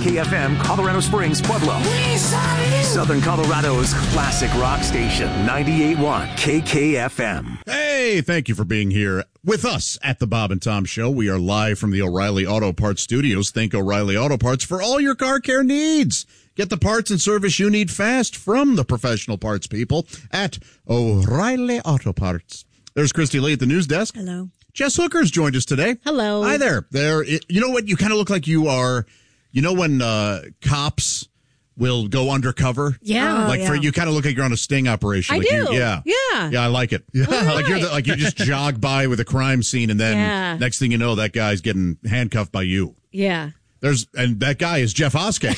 KKFM, Colorado Springs, Pueblo. Southern Colorado's classic rock station, 98.1 KKFM. Hey, thank you for being here with us at the Bob and Tom Show. We are live from the O'Reilly Auto Parts Studios. Thank O'Reilly Auto Parts for all your car care needs. Get the parts and service you need fast from the professional parts people at O'Reilly Auto Parts. There's Christy Lee at the news desk. Hello. Jess Hooker's joined us today. Hello. Hi there. You know what? You kind of look like you are, you know when cops will go undercover? Yeah. You kind of look like you're on a sting operation. I like do. Yeah, I like it. Yeah. Like you just jog by with a crime scene, and then next thing you know, that guy's getting handcuffed by you. Yeah. And that guy is Jeff Oskey.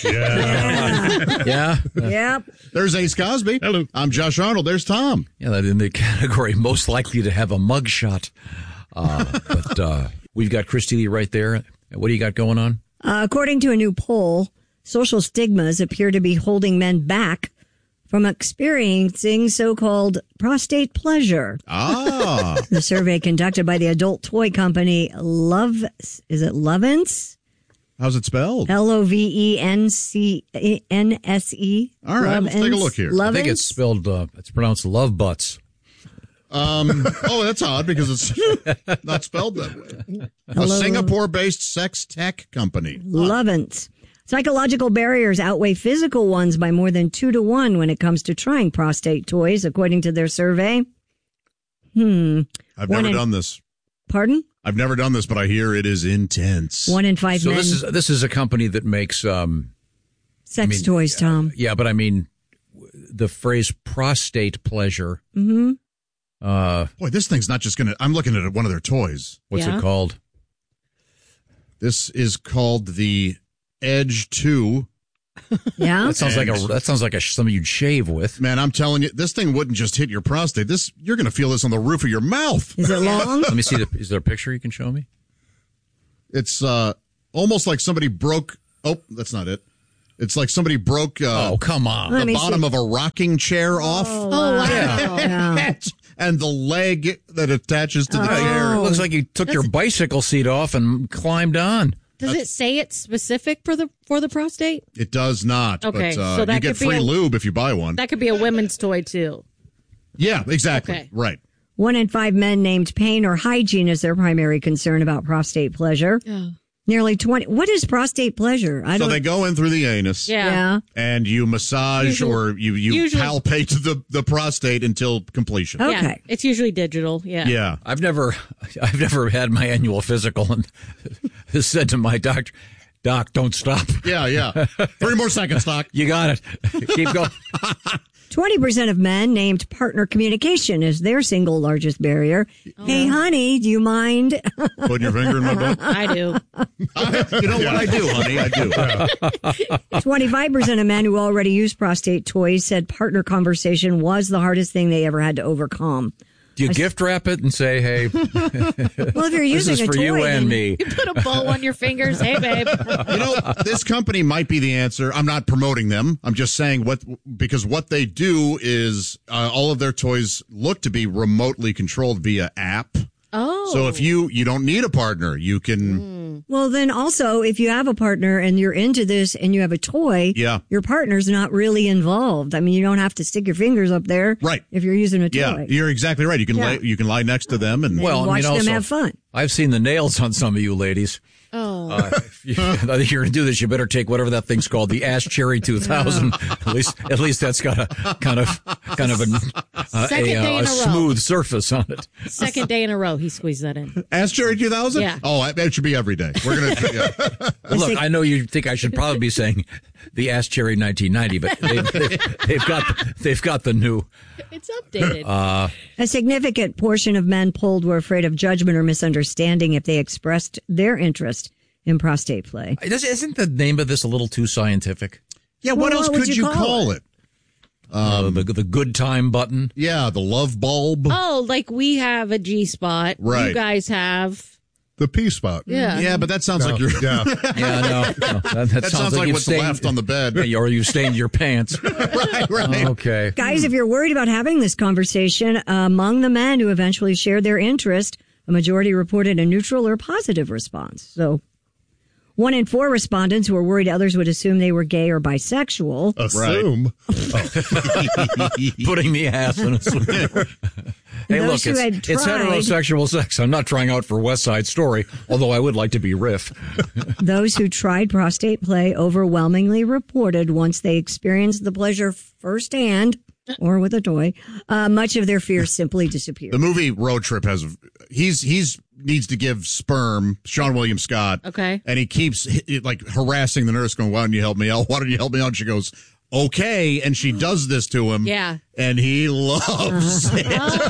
Yeah. Yep. There's Ace Cosby. Hello. I'm Josh Arnold. There's Tom. Yeah, that in the category most likely to have a mugshot. But we've got Christy Lee right there. What do you got going on? According to a new poll, social stigmas appear to be holding men back from experiencing so-called prostate pleasure. The survey conducted by the adult toy company Lovense? How's it spelled? Lovense. All right, let's take a look here. I think it's spelled, it's pronounced love butts. That's odd because it's not spelled that way. A Singapore-based sex tech company. Lovense. Psychological barriers outweigh physical ones by more than 2 to 1 when it comes to trying prostate toys, according to their survey. I've never done this. Pardon? I've never done this, but I hear it is intense. 1 in 5 men. So this is a company that makes sex toys, Tom. Yeah, but I mean the phrase prostate pleasure. Mm-hmm. Boy, this thing's not just gonna. I'm looking at one of their toys. What's it called? This is called the Edge 2. Yeah, that sounds like something you'd shave with. Man, I'm telling you, this thing wouldn't just hit your prostate. You're going to feel this on the roof of your mouth. Is it long? Let me see. Is there a picture you can show me? It's almost like somebody broke. Oh, that's not it. It's like somebody broke. Come on! The bottom of a rocking chair off. Oh, wow. Yeah. And the leg that attaches to the chair. It looks like you took your bicycle seat off and climbed on. Does it say it's specific for the prostate? It does not. Okay, but, so that you get could be free lube if you buy one. That could be a women's toy too. Yeah, exactly. Okay. Right. 1 in 5 men named pain or hygiene as their primary concern about prostate pleasure. Yeah. Nearly 20. What is prostate pleasure? So they go in through the anus. Yeah. And you massage or you palpate the prostate until completion. Okay. Yeah, it's usually digital. Yeah. Yeah. I've never had my annual physical and said to my doctor, Doc, don't stop. Yeah. 3 more seconds, Doc. You got it. Keep going. 20% of men named partner communication as their single largest barrier. Hey, honey, do you mind? Putting your finger in my butt? I do. You know what I do, honey? I do. 25% of men who already use prostate toys said partner conversation was the hardest thing they ever had to overcome. Do you gift wrap it and say, hey, Well, if you're using this is a for toy, you and then- me? You put a bow on your fingers. Hey, babe. You know, this company might be the answer. I'm not promoting them. I'm just saying because what they do is all of their toys look to be remotely controlled via app. Oh. So if you don't need a partner, you can. Well, then also, if you have a partner and you're into this and you have a toy, your partner's not really involved. I mean, you don't have to stick your fingers up there, right? If you're using a toy. Yeah, you're exactly right. You can lie next to them and watch them have fun. I've seen the nails on some of you ladies. Oh. If you're going to do this, you better take whatever that thing's called, the Ash Cherry 2000. At least that's got a kind of a smooth surface on it. Second day in a row, he squeezed that in. Ash Cherry 2000? Yeah. Oh, it should be every day. We're going to. Look, I know you think I should probably be saying the Ash Cherry 1990, but they've got the new. It's updated. A significant portion of men polled were afraid of judgment or misunderstanding if they expressed their interest in prostate play. Isn't the name of this a little too scientific? Yeah, what else could you call it? The good time button. Yeah, the love bulb. Oh, like we have a G spot. Right. You guys have the P spot. Yeah. Yeah, but that sounds like you're. Yeah. No. That sounds like you've what's stained, left on the bed. Or you've stained your pants. Right. Okay. Guys, if you're worried about having this conversation, among the men who eventually shared their interest, a majority reported a neutral or positive response. So 1 in 4 respondents were worried others would assume they were gay or bisexual. Assume. Putting the ass in a swing. Hey, Those look, who had it's tried- heterosexual sex. I'm not trying out for West Side Story, although I would like to be Riff. Those who tried prostate play overwhelmingly reported once they experienced the pleasure firsthand or with a toy, much of their fears simply disappeared. The movie Road Trip has he's needs to give sperm, Sean William Scott. Okay. And he keeps like harassing the nurse, going, "Why don't you help me out? Why don't you help me out?" And she goes, "Okay," and she does this to him. Yeah. And he loves it.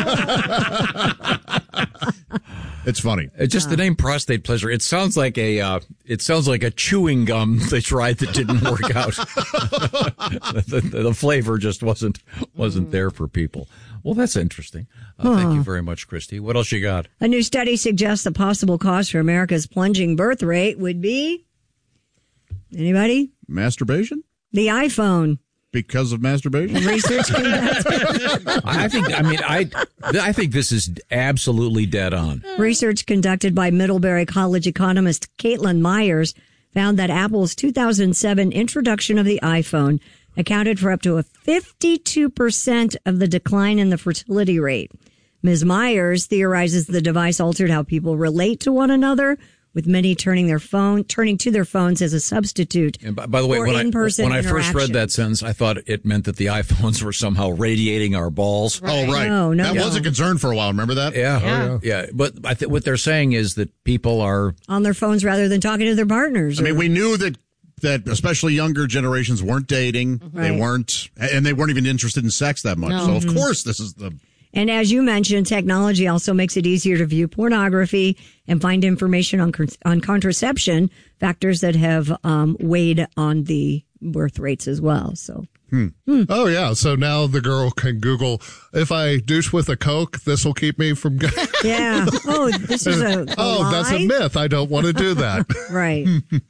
It's funny. It's just the name prostate pleasure. It sounds like a chewing gum they tried that didn't work out. the flavor just wasn't there for people. Well, that's interesting. Thank you very much, Christy. What else you got? A new study suggests the possible cause for America's plunging birth rate would be, anybody? Masturbation? The iPhone. Because of masturbation? Research conducted. I think this is absolutely dead on. Research conducted by Middlebury College economist Caitlin Myers found that Apple's 2007 introduction of the iPhone accounted for up to a 52% of the decline in the fertility rate. Ms. Myers theorizes the device altered how people relate to one another, with many turning to their phones as a substitute. And by the way, when I first read that sentence, I thought it meant that the iPhones were somehow radiating our balls. Right. Oh, right. No, that was a concern for a while. Remember that? Yeah. But I think what they're saying is that people are on their phones rather than talking to their partners. I mean, we knew that especially younger generations weren't dating. Right. They weren't even interested in sex that much. No. So, of course, this is the... And as you mentioned, technology also makes it easier to view pornography and find information on contraception, factors that have weighed on the birth rates as well. So, Oh, yeah. So now the girl can Google, if I douche with a Coke, this will keep me from... yeah. Oh, this is a lie? That's a myth. I don't want to do that. Right.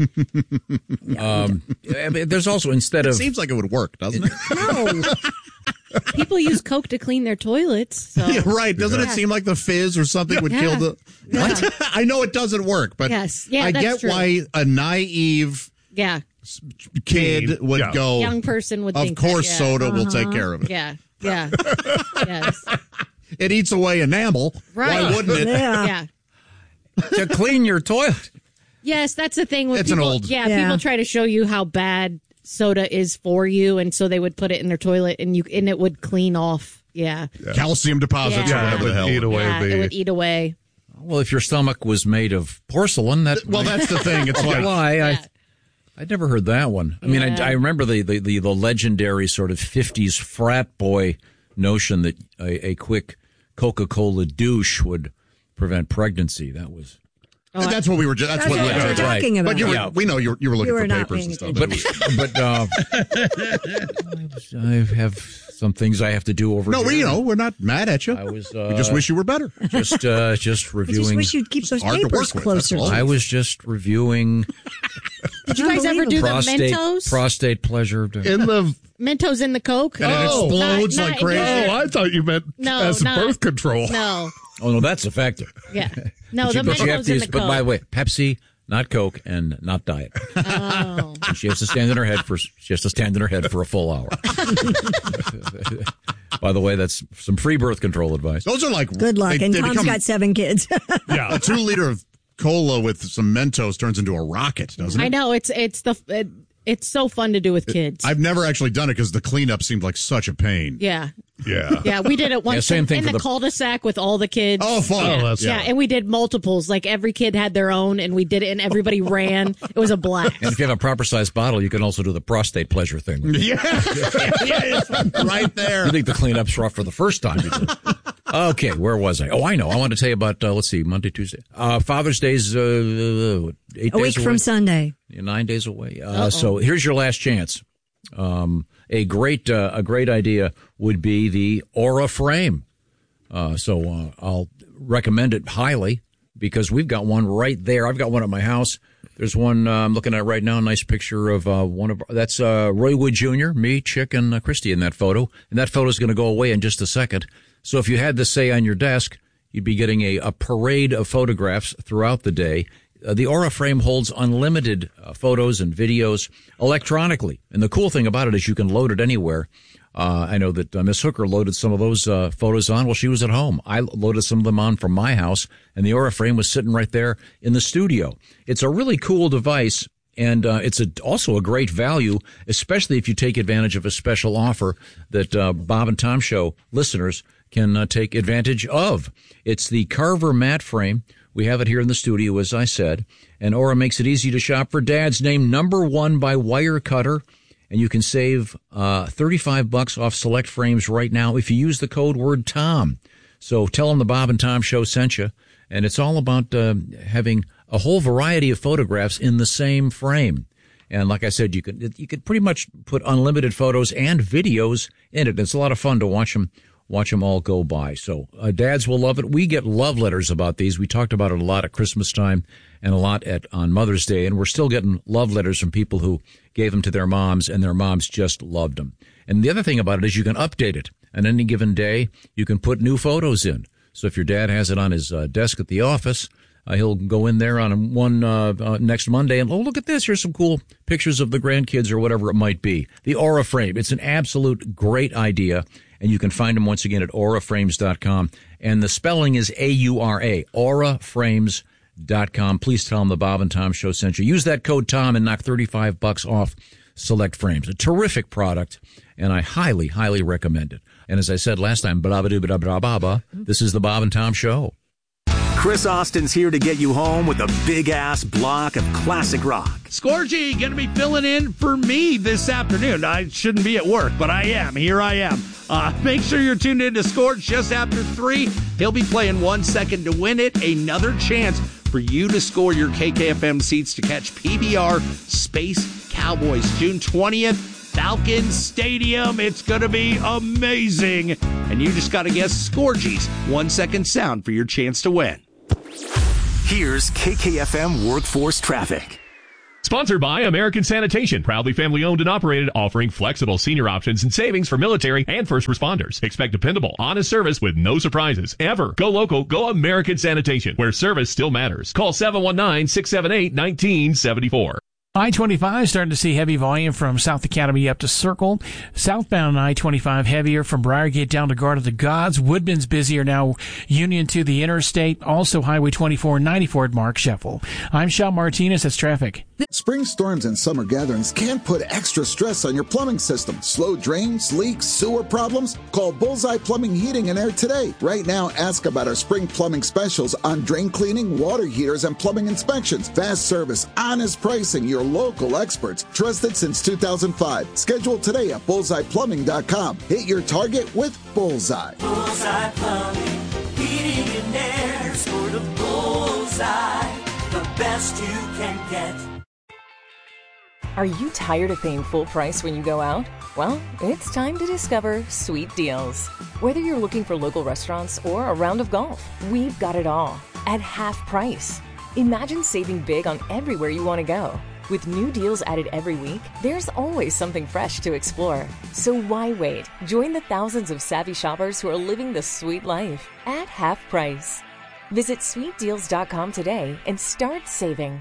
there's also, instead of... It seems like it would work, doesn't it? No. People use Coke to clean their toilets. So. Yeah, right. Doesn't it seem like the fizz or something would kill the... Yeah. I know it doesn't work, but Yes. Yeah, I that's get true. why a naive kid would go, young person would of think course that, soda will take care of it. Yeah. Yes. It eats away enamel. Right. Why wouldn't it? Yeah. to clean your toilet. Yes, that's the thing. With It's people, an old... people try to show you how bad soda is for you, and so they would put it in their toilet, and it would clean off. Yeah. Calcium deposits or whatever the hell. Eat away it would eat away. Well, if your stomach was made of porcelain, that's the thing. It's like... why I'd never heard that one. I mean, I remember the legendary sort of 50s frat boy notion that a quick Coca-Cola douche would prevent pregnancy. That was... that's what we were. That's what we were talking about. But we know you were looking for papers and stuff. But I have some things I have to do over. No, here. we're not mad at you. I was. We just wish you were better. Just reviewing. I just wish you'd keep those papers closer. I was just reviewing. Did you guys ever do the Mentos? Prostate pleasure. In the Mentos in the Coke? And it explodes Not like crazy. I thought you meant as birth control. No. Oh no, that's effective. Yeah. No, the But you have Mentos to in use. the But Coke. by the way, Pepsi, not Coke, and not Diet. Oh. And she has to stand in her head for. She has to stand in her head for a full hour. By the way, that's some free birth control advice. Those are like Good luck. And Tom's got 7 kids. Yeah, a 2-liter of cola with some Mentos turns into a rocket, doesn't it? I know it's so fun to do with kids. I've never actually done it because the cleanup seemed like such a pain. Yeah. Yeah. Yeah, we did it once same thing in for the the- cul-de-sac with all the kids. Oh, fun. Yeah. Oh, that's yeah, and we did multiples. Like every kid had their own, and we did it, and everybody ran. It was a blast. And if you have a proper sized bottle, you can also do the prostate pleasure thing. Yeah, right there. You think the cleanup's rough for the first time? You do. Okay, where was I? Oh, I know. I want to tell you about, let's see, Monday, Tuesday. Father's Day's 8 A days week away. from Sunday. 9 days away. So here's your last chance. A great idea would be the Aura frame. So I'll recommend it highly because we've got one right there. I've got one at my house. There's one I'm looking at right now. A nice picture of that's Roy Wood Jr., me, Chick, and Christy in that photo. And that photo is going to go away in just a second. So if you had this, say, on your desk, you'd be getting a parade of photographs throughout the day. The Aura Frame holds unlimited photos and videos electronically. And the cool thing about it is you can load it anywhere. I know that Miss Hooker loaded some of those photos on while she was at home. I loaded some of them on from my house, and the Aura Frame was sitting right there in the studio. It's a really cool device, and it's also a great value, especially if you take advantage of a special offer that Bob and Tom Show listeners can take advantage of. It's the Carver mat frame. We have it here in the studio, as I said, and Aura makes it easy to shop for dads. Named #1 by Wirecutter. And you can save $35 off select frames right now if you use the code word Tom. So tell them the Bob and Tom Show sent you. And it's all about having a whole variety of photographs in the same frame. And like I said, you could pretty much put unlimited photos and videos in it. It's a lot of fun to watch them all go by. So dads will love it. We get love letters about these. We talked about it a lot at Christmas time and a lot on Mother's Day, and we're still getting love letters from people who gave them to their moms, and their moms just loved them. And the other thing about it is you can update it. On any given day, you can put new photos in. So if your dad has it on his desk at the office, he'll go in there on one next Monday and, oh, look at this. Here's some cool pictures of the grandkids or whatever it might be. The Aura Frame. It's an absolute great idea. And you can find them once again at auraframes.com. And the spelling is AURA, auraframes.com. Please tell them the Bob and Tom Show sent you. Use that code Tom and knock $35 off select frames. A terrific product, and I highly, highly recommend it. And as I said last time, this is the Bob and Tom Show. Chris Austin's here to get you home with a big-ass block of classic rock. Scorgy, going to be filling in for me this afternoon. I shouldn't be at work, but I am. Here I am. Make sure you're tuned in to Scorch just after 3. He'll be playing 1 Second to Win It. Another chance for you to score your KKFM seats to catch PBR Space Cowboys June 20th. Falcon Stadium. It's going to be amazing. And you just got to guess Scorgy's 1 second sound for your chance to win. Here's KKFM Workforce Traffic. Sponsored by American Sanitation, proudly family-owned and operated, offering flexible senior options and savings for military and first responders. Expect dependable, honest service with no surprises, ever. Go local, go American Sanitation, where service still matters. Call 719-678-1974. I-25 starting to see heavy volume from South Academy up to Circle. Southbound I-25 heavier from Briargate down to Garden of the Gods. Woodman's busier now, Union to the interstate. Also Highway 24 and 94 at Mark Sheffel. I'm Sean Martinez. That's traffic. Spring storms and summer gatherings can put extra stress on your plumbing system. Slow drains, leaks, sewer problems? Call Bullseye Plumbing, Heating and Air today. Right now, ask about our spring plumbing specials on drain cleaning, water heaters, and plumbing inspections. Fast service, honest pricing, your local experts. Trusted since 2005. Schedule today at bullseyeplumbing.com. Hit your target with Bullseye. Bullseye Plumbing, Heating and Air. Score the Bullseye, the best you can get. Are you tired of paying full price when you go out? Well, it's time to discover Sweet Deals. Whether you're looking for local restaurants or a round of golf, we've got it all at half price. Imagine saving big on everywhere you want to go. With new deals added every week, there's always something fresh to explore. So why wait? Join the thousands of savvy shoppers who are living the sweet life at half price. Visit sweetdeals.com today and start saving.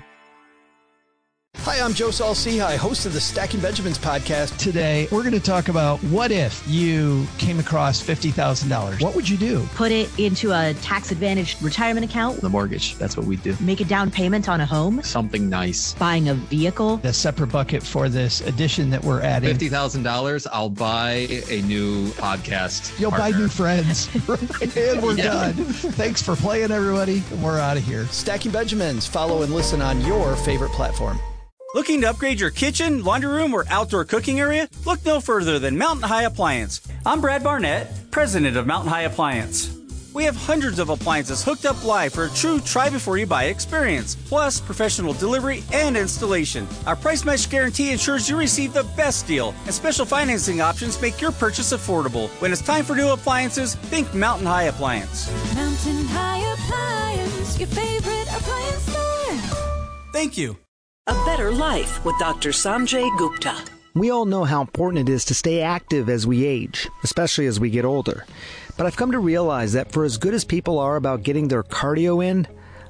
Hi, I'm Joe Saul-Sehy, host of the Stacking Benjamins podcast. Today, we're going to talk about what if you came across $50,000. What would you do? Put it into a tax-advantaged retirement account. The mortgage, that's what we do. Make a down payment on a home. Something nice. Buying a vehicle. A separate bucket for this addition that we're adding. $50,000, I'll buy a new podcast. You'll partner. buy new friends. And we're done. Thanks for playing, everybody. And we're out of here. Stacking Benjamins. Follow and listen on your favorite platform. Looking to upgrade your kitchen, laundry room, or outdoor cooking area? Look no further than Mountain High Appliance. I'm Brad Barnett, president of Mountain High Appliance. We have hundreds of appliances hooked up live for a true try-before-you-buy experience, plus professional delivery and installation. Our price match guarantee ensures you receive the best deal, and special financing options make your purchase affordable. When it's time for new appliances, think Mountain High Appliance. Mountain High Appliance, your favorite appliance store. Thank you. A Better Life with Dr. Sanjay Gupta. We all know how important it is to stay active as we age, especially as we get older. But I've come to realize that for as good as people are about getting their cardio in,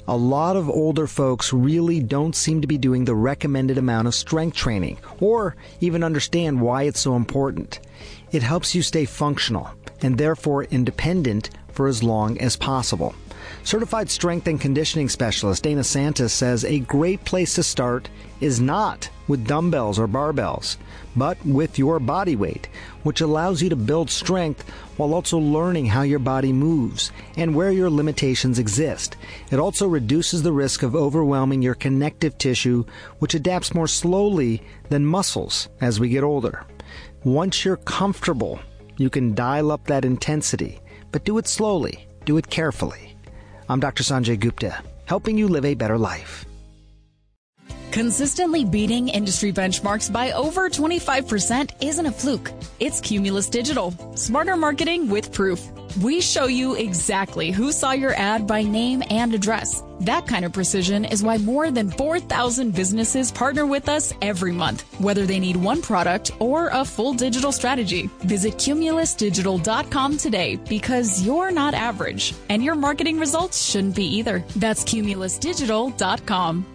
A lot of older folks really don't seem to be doing the recommended amount of strength training, or even understand why it's so important. It helps you stay functional, and therefore independent for as long as possible. Certified strength and conditioning specialist Dana Santos says a great place to start is not with dumbbells or barbells, but with your body weight, which allows you to build strength while also learning how your body moves and where your limitations exist. It also reduces the risk of overwhelming your connective tissue, which adapts more slowly than muscles as we get older. Once you're comfortable, you can dial up that intensity, but do it slowly, do it carefully. I'm Dr. Sanjay Gupta, helping you live a better life. Consistently beating industry benchmarks by over 25% isn't a fluke. It's Cumulus Digital. Smarter marketing with proof. We show you exactly who saw your ad by name and address. That kind of precision is why more than 4,000 businesses partner with us every month, whether they need one product or a full digital strategy. Visit cumulusdigital.com today, because you're not average, and your marketing results shouldn't be either. That's cumulusdigital.com.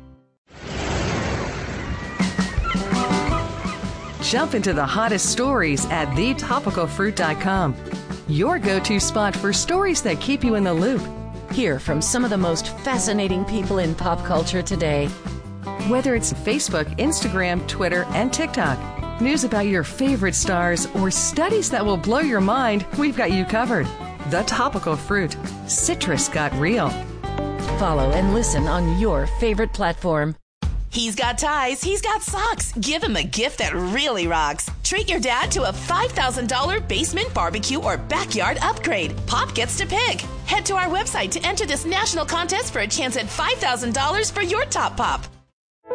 Jump into the hottest stories at thetopicalfruit.com. Your go-to spot for stories that keep you in the loop. Hear from some of the most fascinating people in pop culture today. Whether it's Facebook, Instagram, Twitter, and TikTok, news about your favorite stars, or studies that will blow your mind, we've got you covered. The Topical Fruit. Citrus got real. Follow and listen on your favorite platform. He's got ties, he's got socks. Give him a gift that really rocks. Treat your dad to a $5,000 basement barbecue or backyard upgrade. Pop gets to pick. Head to our website to enter this national contest for a chance at $5,000 for your top pop.